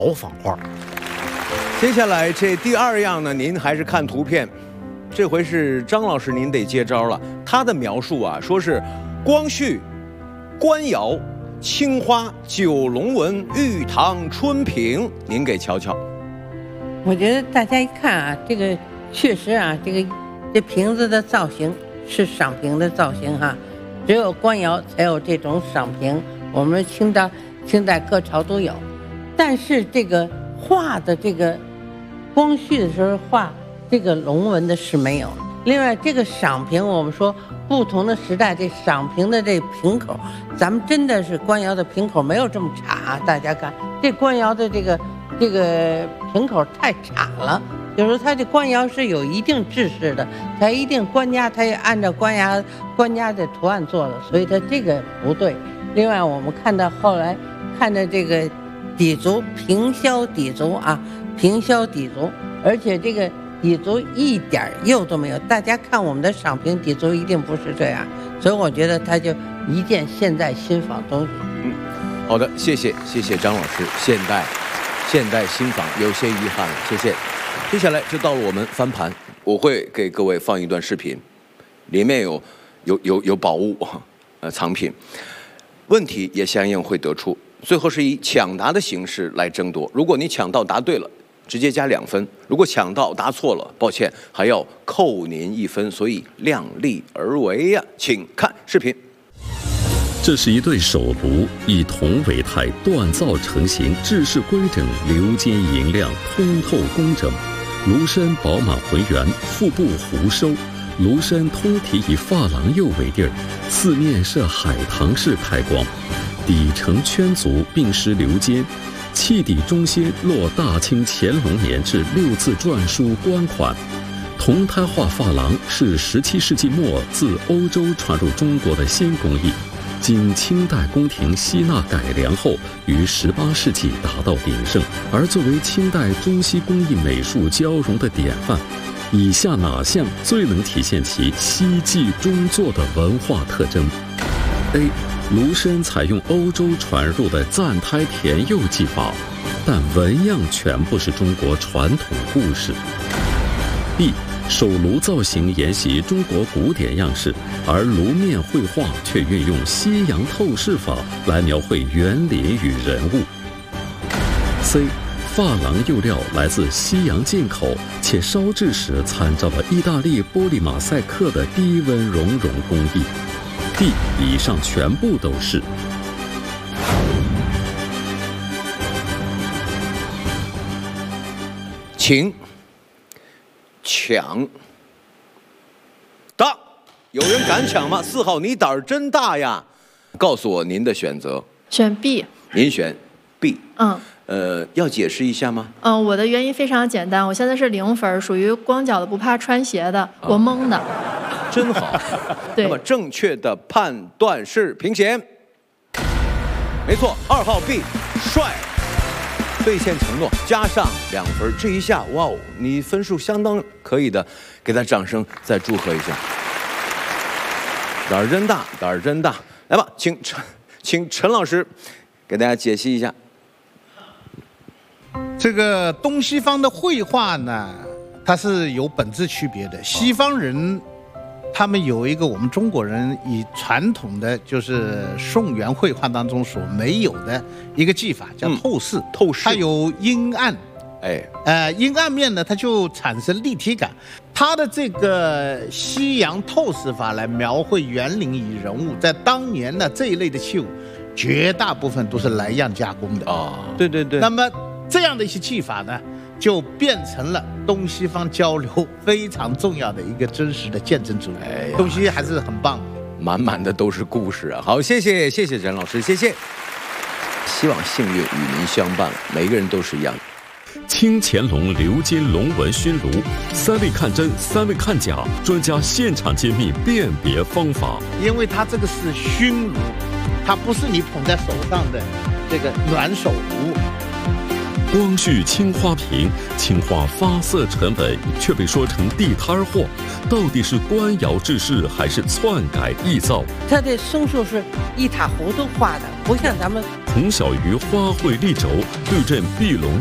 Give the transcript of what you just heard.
仿画。接下来这第2样呢，您还是看图片，这回是张老师，您得接招了。他的描述啊，说是光绪、官窑、青花、九龙纹、玉堂、春瓶，您给瞧瞧。 我觉得大家一看啊，这个确实啊，这瓶子的造型是赏瓶的造型哈，只有官窑才有这种赏瓶，我们清代各朝都有。但是这个画的这个光绪的时候画这个龙纹的是没有。另外这个赏瓶，我们说不同的时代这赏瓶的这瓶口，咱们真的是官窑的瓶口没有这么岔，大家看这官窑的这个瓶口太岔了，就是说它这官窑是有一定制式的，它一定官家它也按照官家的图案做的，所以它这个不对。另外我们看到后来看到这个底足平削底足啊，平削底足，而且这个底足一点釉都没有。大家看我们的赏瓶底足一定不是这样，所以我觉得它就一件现代新仿东西。 好的，谢谢张老师，现代新仿有些遗憾了，谢谢。接下来就到了我们翻盘，我会给各位放一段视频，里面有宝物，藏品，问题也相应会得出。最后是以抢答的形式来争夺，如果你抢到答对了，直接加2分；如果抢到答错了，抱歉，还要扣您1分，所以量力而为呀。请看视频。 这是一对手炉，以铜为态，锻造成型，制式规整，鎏尖莹亮，通透工整。炉身饱满浑圆，腹部弧收，炉身通体以珐琅釉为地儿，四面设海棠式开光，底呈圈足，并施鎏尖。器底中心落大清乾隆年制6字篆书官款。铜胎画珐琅是17世纪末自欧洲传入中国的新工艺，经清代宫廷吸纳改良后，于18世纪达到鼎盛，而作为清代中西工艺美术交融的典范，以下哪项最能体现其西继中作的文化特征 ？A. 炉身采用欧洲传入的暂胎填釉技法，但纹样全部是中国传统故事。B. 手炉造型沿袭中国古典样式，而炉面绘画却运用西洋透视法来描绘园林与人物。C. 珐琅釉料来自西洋进口，且烧制时参照了意大利玻璃马赛克的低温熔融工艺。D. 以上全部都是。 请抢答，有人敢抢吗？4号，你胆儿真大呀！告诉我您的选择。 选 B。 您选 B。要解释一下吗？ 我的原因非常简单，我现在是0分，属于光脚的不怕穿鞋的，我蒙的。 真好。 对。 那么正确的判断是平弦。没错，2号 B， 帅。兑现承诺，加上2分，这一下，哇哦，你分数相当可以的，给他掌声，再祝贺一下。胆儿真大，胆儿真大。来吧，请陈老师给大家解析一下。 这个东西方的绘画呢，它是有本质区别的。西方人他们有一个我们中国人以传统的就是宋元绘画当中所没有的一个技法，叫透视。透视，它有阴暗，阴暗面呢，它就产生立体感。它的这个西洋透视法来描绘园林与人物，在当年呢这一类的器物，绝大部分都是来样加工的啊。对对对。那么这样的一些技法呢，就变成了东西方交流非常重要的一个真实的见证者。东西还是很棒， 满满的都是故事啊！好，谢谢陈老师，谢谢。希望幸运与您相伴，每个人都是一样。 清乾隆鎏金龙纹熏炉，3位看真，3位看假，专家现场揭秘辨别方法。 因为它这个是熏炉，它不是你捧在手上的这个暖手炉。 光绪青花瓶，青花发色沉稳，却被说成地摊货，到底是官窑制式还是篡改臆造？ 它的松树是一塌糊涂画的，不像咱们孔小鱼花卉立轴，对阵碧龙